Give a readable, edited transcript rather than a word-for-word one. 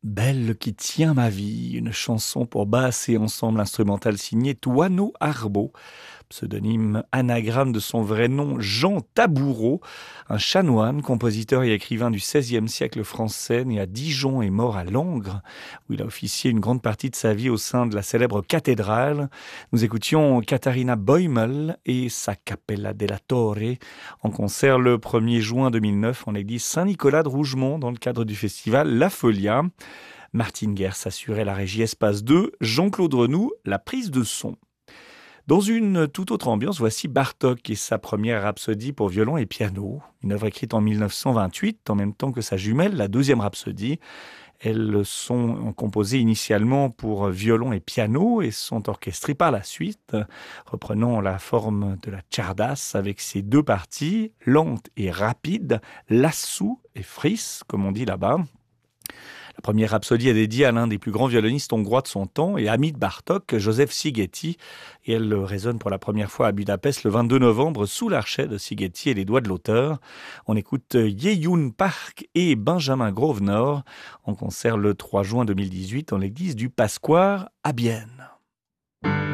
Belle qui tient ma vie, une chanson pour basse et ensemble instrumental signé Toineau Arbaud, pseudonyme anagramme de son vrai nom Jean Taboureau, un chanoine, compositeur et écrivain du XVIe siècle français, né à Dijon et mort à Langres, où il a officié une grande partie de sa vie au sein de la célèbre cathédrale. Nous écoutions Katharina Beumel et sa Cappella della Torre en concert le 1er juin 2009 en l'église Saint-Nicolas de Rougemont dans le cadre du festival La Folia. Martine Guers assurait la régie Espace 2, Jean-Claude Renoux la prise de son. Dans une toute autre ambiance, voici Bartók et sa première rhapsodie pour violon et piano, une œuvre écrite en 1928, en même temps que sa jumelle, la deuxième rhapsodie. Elles sont composées initialement pour violon et piano et sont orchestrées par la suite, reprenant la forme de la czardas avec ses deux parties, lente et rapide, lassou et fris, comme on dit là-bas. La première rhapsodie est dédiée à l'un des plus grands violonistes hongrois de son temps et ami de Bartók, Joseph Szigeti, et elle résonne pour la première fois à Budapest le 22 novembre sous l'archet de Szigeti et les doigts de l'auteur. On écoute Yeun Park et Benjamin Grosvenor en concert le 3 juin 2018 dans l'église du Pasquare à Bienne.